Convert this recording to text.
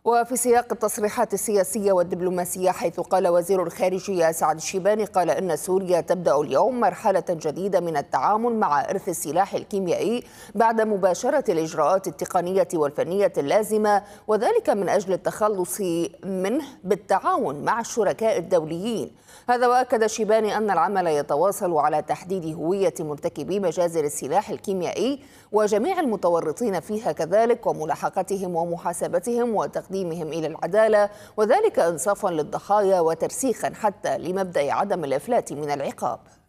وفي سياق التصريحات السياسية والدبلوماسية، حيث قال وزير الخارجية سعد الشيباني قال إن سوريا تبدأ اليوم مرحلة جديدة من التعامل مع إرث السلاح الكيميائي بعد مباشرة الإجراءات التقنية والفنية اللازمة، وذلك من أجل التخلص منه بالتعاون مع الشركاء الدوليين. هذا وأكد الشيباني أن العمل يتواصل على تحديد هوية مرتكبي مجازر السلاح الكيميائي وجميع المتورطين فيها كذلك، وملاحقتهم ومحاسبتهم وتقديمهم إلى العدالة، وذلك إنصافا للضحايا وترسيخا حتى لمبدأ عدم الإفلات من العقاب.